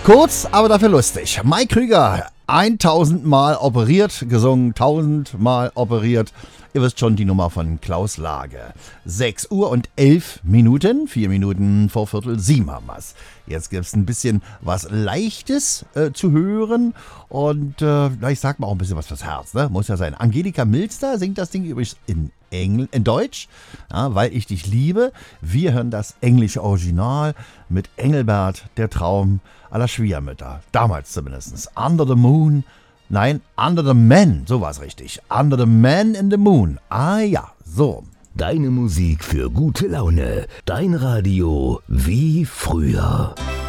Kurz, aber dafür lustig. Mike Krüger, 1000 Mal operiert, gesungen 1000 Mal operiert. Ihr wisst schon, die Nummer von Klaus Lage. 6 Uhr und 11 Minuten, 4 Minuten vor Viertel 7 haben wir's. Jetzt gibt's ein bisschen was Leichtes zu hören und ich sag mal auch ein bisschen was fürs Herz, ne? Muss ja sein. Angelika Milster singt das Ding übrigens in Deutsch, ja, weil ich dich liebe. Wir hören das englische Original mit Engelbert, der Traum aller Schwiegermütter. Damals zumindest. Under the Moon. Nein, Under the Man, so war's richtig. Under the Man in the Moon. Ah ja, so. Deine Musik für gute Laune. Dein Radio wie früher.